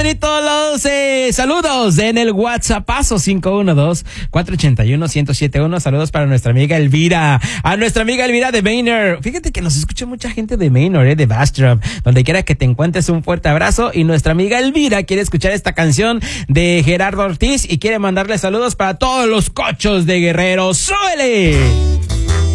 Pedrito Loce. Saludos en el WhatsAppazo 512-481-1071. Saludos para nuestra amiga Elvira. A nuestra amiga Elvira de Maynard. Fíjate que nos escucha mucha gente de Maynard, de Bastrop. Donde quiera que te encuentres, un fuerte abrazo. Y nuestra amiga Elvira quiere escuchar esta canción de Gerardo Ortiz y quiere mandarle saludos para todos los cochos de Guerrero. ¡Súbele!